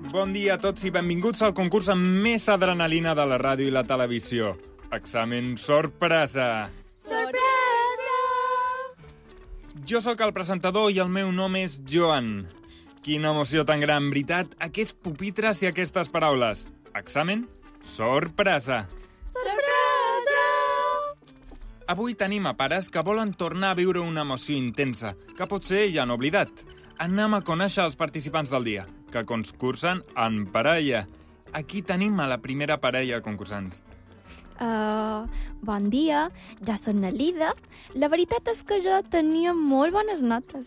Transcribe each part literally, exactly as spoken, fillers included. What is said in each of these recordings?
Bon dia a tots i benvinguts al concurs amb més adrenalina de la ràdio i la televisió. Examen sorpresa! Sorpresa! Jo sóc el presentador i el meu nom és Joan. Quina emoció tan gran, veritat, aquests pupitres i aquestes paraules. Examen sorpresa! Sorpresa! Avui tenim a pares que volen tornar a viure una emoció intensa, que potser ja han oblidat. Anem a conèixer els participants del dia, que concursen en parella. Aquí tenim a la primera parella de concursants. Uh, bon dia, ja soc na Lida. La veritat és que jo tenia molt bones notes,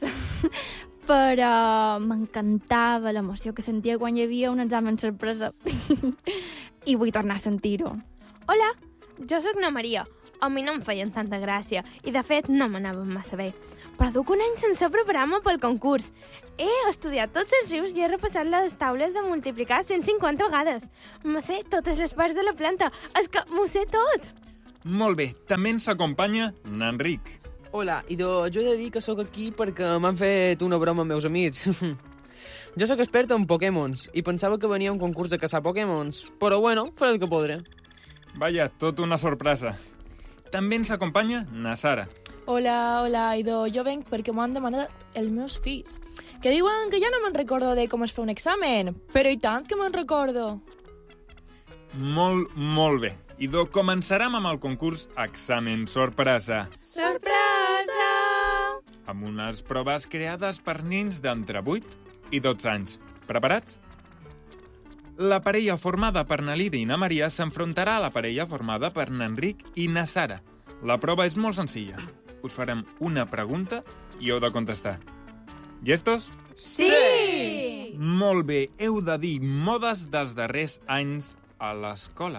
però m'encantava l'emoció que sentia quan hi havia un examen sorpresa. I vull tornar a sentir-ho. Hola, jo sóc na Maria. A mi no em feien tanta gràcia i, de fet, no m'anaven massa bé. Però duc un any sense preparar-me pel concurs. He estudiat tots els rius i he repassat les taules de multiplicar cent cinquanta vegades. Me sé totes les parts de la planta. És que m'ho sé tot. Molt bé, també ens acompanya n'Enric. Hola, idò, jo he de dir que sóc aquí perquè m'han fet una broma amb meus amics. Jo sóc expert en Pokémons i pensava que venia un concurs de caçar Pokémons, però bueno, faré el que podré. Vaja, tot una sorpresa. També ens acompanya na Sara. Hola, hola, idò, jo venc perquè m'ho han demanat els meus fills, que diuen que ja no me'n recordo de com es fa un examen, però i tant que me'n recordo. Molt, molt bé. Idò, començarem amb el concurs Examen Sorpresa. Sorpresa! Amb unes proves creades per nens d'entre vuit i dotze anys. Preparats? La parella formada per na Lida i na Maria s'enfrontarà a la parella formada per n'Enric i na Sara. La prova és molt senzilla. Us farem una pregunta i heu de contestar. Llestos? Sí! Molt bé, heu de dir modes dels darrers anys a l'escola.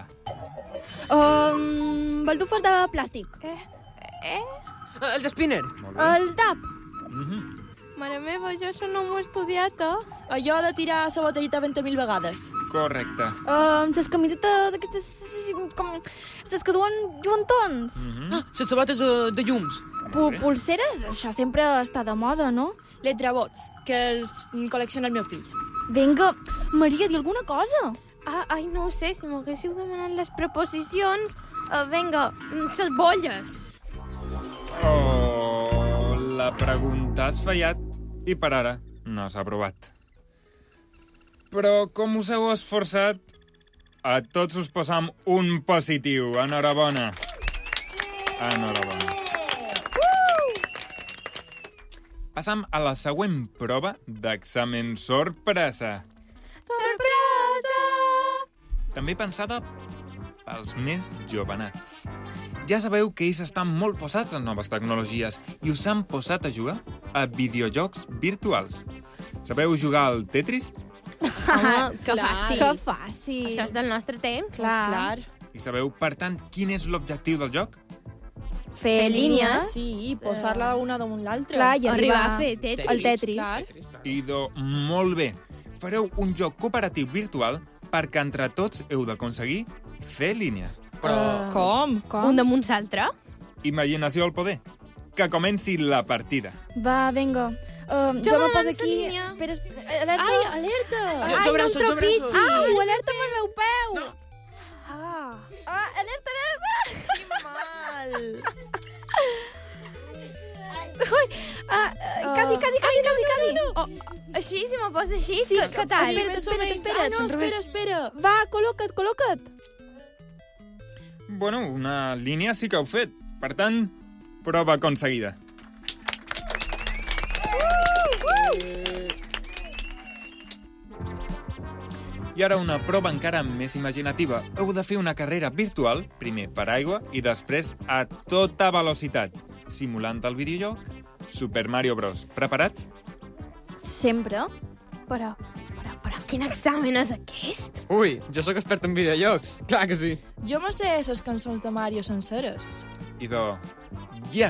Um, baldufes de plàstic. Eh? Eh? Eh, Els Spinner! Molt bé. Els D A P. Mhm. Mare meva, jo això no m'ho he estudiat, eh? Allò de tirar la botellita vint mil vegades. Correcte. Um, les camisetes aquestes com... Les que duen lluentons. Mhm. Ah, les sabates de, de llums. Pu Pulseres, això sempre està de moda, no? Les drabots, que els col·lecciona el meu fill. Vinga, Maria, di alguna cosa. Ah, ai, no ho sé, si m'haguéssiu demanat les preposicions... Uh, vinga, les bolles. Oh, la pregunta has fallat i per ara no s'ha aprovat. Però com us heu esforçat, a tots us posam un positiu. Enhorabona. Enhorabona. Passam a la següent prova d'examen sorpresa. Sorpresa! També pensada pels més jovenats. Ja sabeu que ells estan molt posats en noves tecnologies i us han posat a jugar a videojocs virtuals. Sabeu jugar al Tetris? Ah, que clar. fàcil. Que fàcil. Això és del nostre temps. Clar. Clar. I sabeu, per tant, quin és l'objectiu del joc? Fer línies. Sí, posar-la una damunt l'altra. Clar, i Arribar arribar a fer Tetris. el Tetris. Clar. Idò, molt bé. Fareu un joc cooperatiu virtual perquè entre tots heu d'aconseguir fer línies. Però... Com? Com? Un damunt l'altre. Imaginació al poder. Que comenci la partida. Va, vinga. Uh, jo Jo me poso m'avanço, aquí. línia. Espera, espera, alerta. Ai, alerta! Jo, jo abraço, jo abraço. Au, alerta amb el meu peu. No. Ah. Ah, alerta, alerta. Que mal! Ui, ah, uh, quasi, quasi, quasi, quasi, quasi. Oh, així, si me poso així, Sí, que, que tal? Espera't, Espera't, espera't, espera't, espera't. no, Espera, espera. Va, col·loca't, col·loca't. Bueno, una línia sí que heu fet. Per tant, prova aconseguida. I ara una prova encara més imaginativa. Heu de fer una carrera virtual, primer per aigua i després a tota velocitat, simulant el videojoc Super Mario Bros. Preparats? Sempre. Però, però, però, quin examen és aquest? Ui, jo sóc expert en videojocs. Clar que sí. Jo me sé les cançons de Mario senceres. Idò, ja!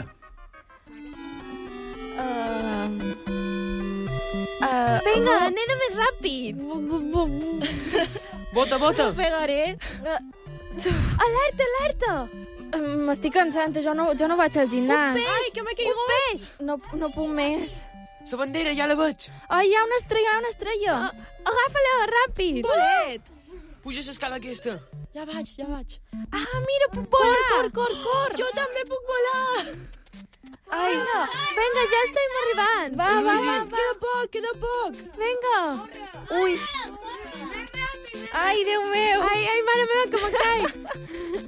Uh, uh, Vinga, anem més ràpid. Vota, vota. Ho pegaré. Alerta, alerta. M'estic cansant, jo no, jo no vaig al gimnàs. Ai, que m'he Un caigut! peix. No, no puc més. La bandera, ja la veig. Ai, hi ha una estrella, hi ha una estrella. Ah, Agafa-la, ràpid! Bolet! Puja l'escala aquesta. Ja vaig, ja vaig. Ah, mira, puc Cor, volar! cor, cor, cor! Jo també puc volar! Ai, vinga, ja estem arribant! Va, va, va, va. Queda poc, queda poc! Vinga! Ui. Ai, Déu meu. Ai, ai, mare meva, que me caic!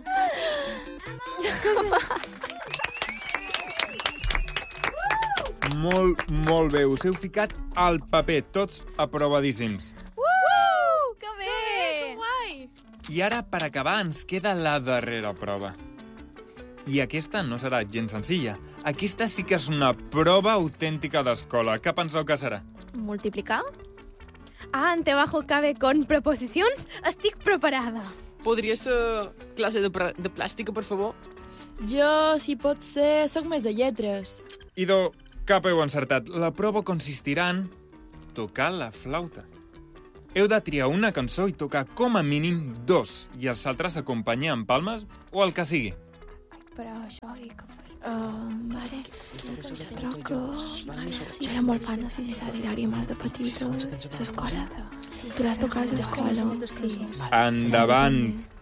Molt, molt bé. Us heu ficat al paper, tots aprovadíssims. Uh, que bé. Guai! I ara, per acabar, ens queda la darrera prova. I aquesta no serà gens senzilla. Aquesta sí que és una prova autèntica d'escola. Què penseu que serà? Multiplicar? Ah, ante bajo cabe con preposicions. Estic preparada. Podria ser classe de, pra- de plàstica, per favor? Jo, si pot ser, sóc més de lletres. Idò, cap heu encertat. La prova consistirà en tocar la flauta. Heu de triar una cançó i tocar com a mínim dos, i els altres acompanyar amb palmes o el que sigui. Però això... I que... Uh, vale. Però que... Jo era molt fan de César Hilari Mas de petit, a l'escola. Tu l'has tocat a l'escola? Sí. Endavant!